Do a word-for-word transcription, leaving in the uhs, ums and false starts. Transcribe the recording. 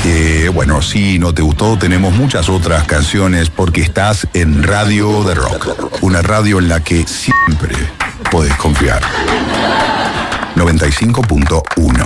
Eh, bueno, si no te gustó, tenemos muchas otras canciones porque estás en Radio de Rock. Una radio en la que siempre podés confiar. noventa y cinco punto uno